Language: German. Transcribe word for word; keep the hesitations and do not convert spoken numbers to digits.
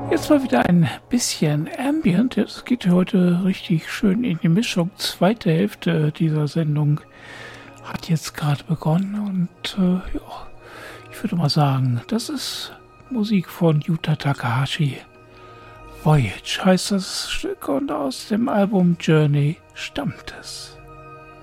Jetzt mal wieder ein bisschen Ambient. Es geht heute richtig schön in die Mischung. Zweite Hälfte dieser Sendung hat jetzt gerade begonnen. Und äh, ja, ich würde mal sagen, das ist Musik von Yuta Takahashi. Voyage heißt das Stück und aus dem Album Journey stammt es.